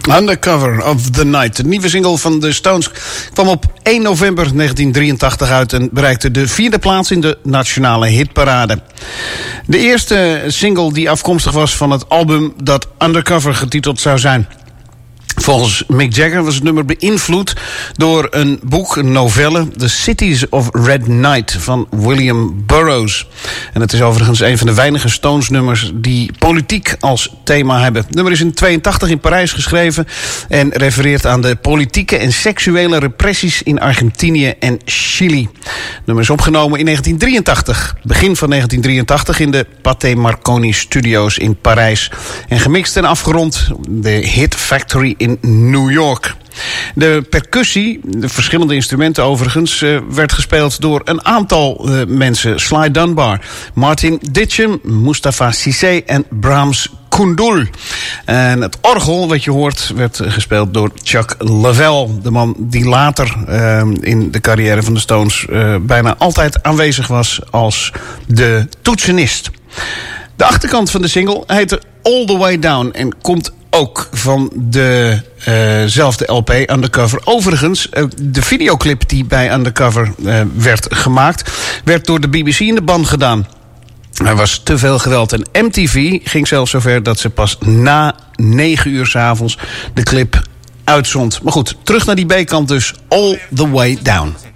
Undercover of the Night. De nieuwe single van de Stones kwam op 1 november 1983 uit en bereikte de 4e plaats in de nationale hitparade. De eerste single die afkomstig was van het album dat Undercover getiteld zou zijn. Volgens Mick Jagger was het nummer beïnvloed door een boek, een novelle, The Cities of Red Night van William Burroughs. En het is overigens een van de weinige Stones-nummers die politiek als thema hebben. Het nummer is in 1982 in Parijs geschreven en refereert aan de politieke en seksuele repressies in Argentinië en Chili. Het nummer is opgenomen in 1983, begin van 1983 in de Pathé Marconi Studios in Parijs. En gemixt en afgerond de Hit Factory in New York. De percussie, de verschillende instrumenten overigens, werd gespeeld door een aantal mensen. Sly Dunbar, Martin Ditcham, Mustafa Cissé en Brahms Kundul. En het orgel wat je hoort werd gespeeld door Chuck Leavell. De man die later in de carrière van de Stones bijna altijd aanwezig was als de toetsenist. De achterkant van de single heette All the Way Down en komt ook van dezelfde LP, Undercover. Overigens, de videoclip die bij Undercover werd gemaakt, werd door de BBC in de ban gedaan. Er was te veel geweld en MTV ging zelfs zover dat ze pas na 9 uur 's avonds de clip uitzond. Maar goed, terug naar die B-kant dus, All the Way Down.